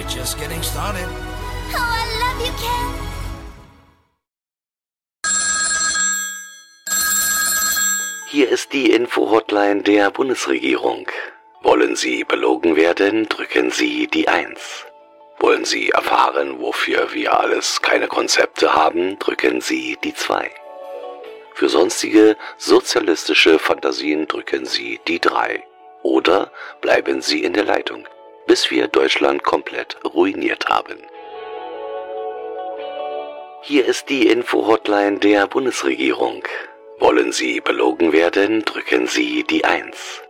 just getting started. Oh, I love you, Ken. Hier ist die Info-Hotline der Bundesregierung. Wollen Sie belogen werden, drücken Sie die 1. Wollen Sie erfahren, wofür wir alles keine Konzepte haben, drücken Sie die 2. Für sonstige sozialistische Fantasien drücken Sie die 3. Oder bleiben Sie in der Leitung, bis wir Deutschland komplett ruiniert haben. Hier ist die Info-Hotline der Bundesregierung. Wollen Sie belogen werden, drücken Sie die 1.